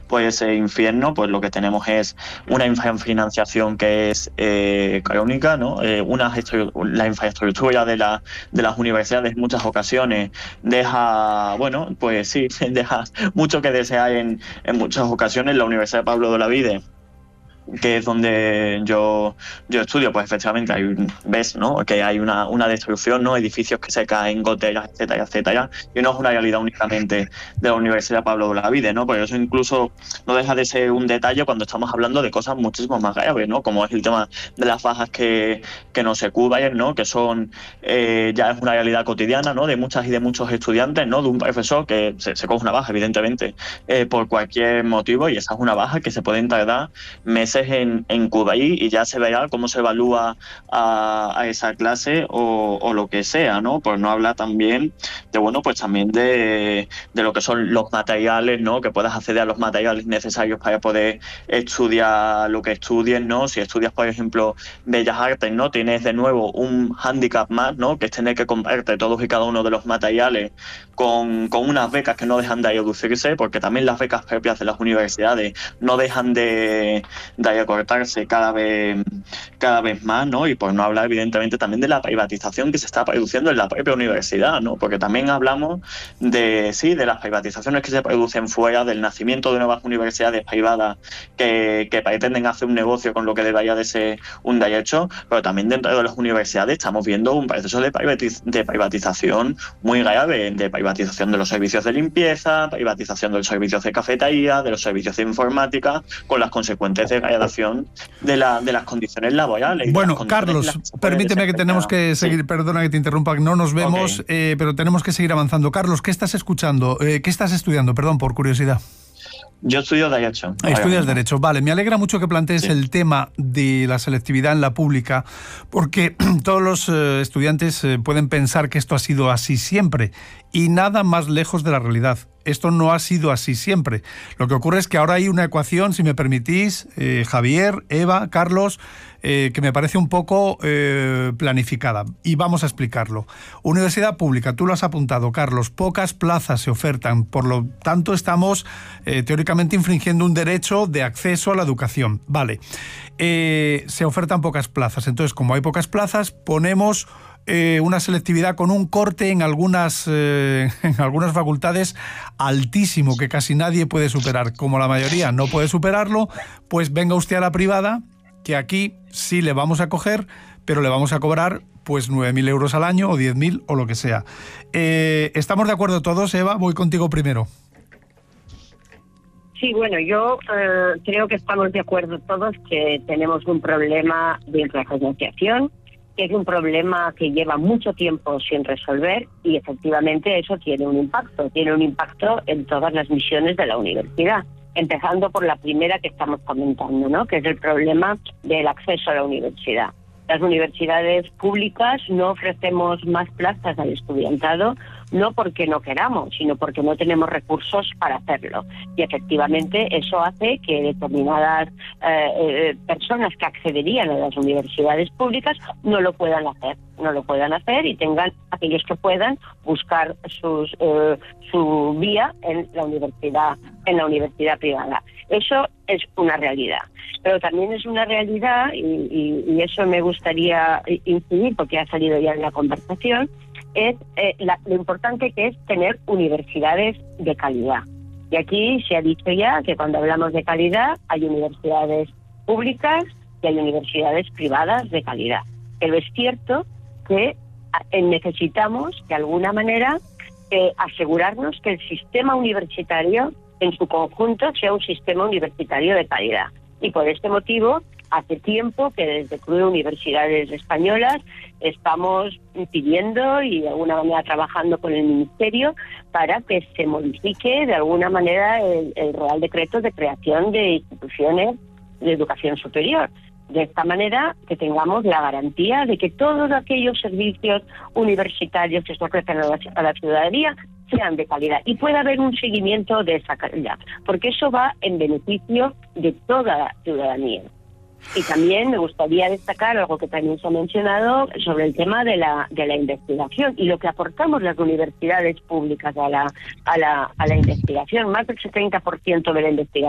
pues ese infierno, pues lo que tenemos es una financiación que es crónica, ¿no? La infraestructura de las universidades en muchas ocasiones deja, bueno, pues sí, deja mucho que desear en muchas ocasiones. La Universidad de Pablo de Olavide, que es donde yo estudio, pues efectivamente ves, ¿no? Que hay una destrucción, ¿no? Edificios que se caen, goteras, etcétera, etcétera, y no es una realidad únicamente de la Universidad Pablo de Olavide, ¿no? Por eso incluso no deja de ser un detalle cuando estamos hablando de cosas muchísimo más graves, ¿no? Como es el tema de las bajas que no se cubren, ¿no? Que son ya es una realidad cotidiana, ¿no? De muchas y de muchos estudiantes, ¿no? De un profesor que se coge una baja, evidentemente, por cualquier motivo, y esa es una baja que se pueden tardar meses en cubrir, y ya se verá cómo se evalúa a esa clase o lo que sea, ¿no? Por no hablar también de, bueno, pues también de lo que son los materiales, ¿no? Que puedas acceder a los materiales necesarios para poder estudiar lo que estudies, ¿no? Si estudias, por ejemplo, Bellas Artes, ¿no? Tienes de nuevo un hándicap más, ¿no? Que es tener que comprarte todos y cada uno de los materiales con unas becas que no dejan de reducirse, porque también las becas propias de las universidades no dejan de acortarse cada vez más, ¿no? Y por no hablar, evidentemente, también de la privatización que se está produciendo en la propia universidad, ¿no? Porque también hablamos de las privatizaciones que se producen fuera, del nacimiento de nuevas universidades privadas que pretenden hacer un negocio con lo que debería de ser un derecho, pero también dentro de las universidades estamos viendo un proceso de privatización muy grave, de privatización de los servicios de limpieza, privatización de los servicios de cafetería, de los servicios de informática, con las consecuentes degradación de las condiciones laborales. Bueno, Carlos, permíteme que tenemos que seguir, perdona que te interrumpa, no nos vemos, pero tenemos que seguir avanzando. Carlos, ¿qué estás escuchando? ¿Qué estás estudiando? Perdón, por curiosidad. Yo estudio Derecho. Estudias Derecho, vale. Me alegra mucho que plantees el tema de la selectividad en la pública, porque todos los estudiantes pueden pensar que esto ha sido así siempre, y nada más lejos de la realidad. Esto no ha sido así siempre. Lo que ocurre es que ahora hay una ecuación, si me permitís, Javier, Eva, Carlos, que me parece un poco planificada. Y vamos a explicarlo. Universidad pública, tú lo has apuntado, Carlos, pocas plazas se ofertan. Por lo tanto, estamos teóricamente infringiendo un derecho de acceso a la educación. Vale. Se ofertan pocas plazas. Entonces, como hay pocas plazas, ponemos una selectividad con un corte en algunas facultades altísimo, que casi nadie puede superar. Como la mayoría no puede superarlo, pues venga usted a la privada, que aquí sí le vamos a coger, pero le vamos a cobrar pues 9.000 euros al año o 10.000 o lo que sea. ¿Estamos de acuerdo todos, Eva? Voy contigo primero. Sí, bueno, yo creo que estamos de acuerdo todos que tenemos un problema de infrafinanciación, que es un problema que lleva mucho tiempo sin resolver, y efectivamente eso tiene un impacto en todas las misiones de la universidad, empezando por la primera que estamos comentando, ¿no? Que es el problema del acceso a la universidad. Las universidades públicas no ofrecemos más plazas al estudiantado, no porque no queramos, sino porque no tenemos recursos para hacerlo. Y efectivamente eso hace que determinadas personas que accederían a las universidades públicas no lo puedan hacer y tengan, aquellos que puedan, buscar su vía en la universidad privada. Eso es una realidad. Pero también es una realidad, y eso me gustaría incidir porque ha salido ya en la conversación, es lo importante que es tener universidades de calidad. Y aquí se ha dicho ya que cuando hablamos de calidad hay universidades públicas y hay universidades privadas de calidad. Pero es cierto que necesitamos, de alguna manera, asegurarnos que el sistema universitario en su conjunto sea un sistema universitario de calidad. Y por este motivo, hace tiempo que desde Club de Universidades Españolas estamos pidiendo y de alguna manera trabajando con el Ministerio para que se modifique de alguna manera el Real Decreto de creación de instituciones de educación superior. De esta manera que tengamos la garantía de que todos aquellos servicios universitarios que se ofrecen a la ciudadanía sean de calidad y pueda haber un seguimiento de esa calidad, porque eso va en beneficio de toda la ciudadanía. Y también me gustaría destacar algo que también se ha mencionado sobre el tema de la investigación y lo que aportamos las universidades públicas a la investigación. Más del 70% de la investigación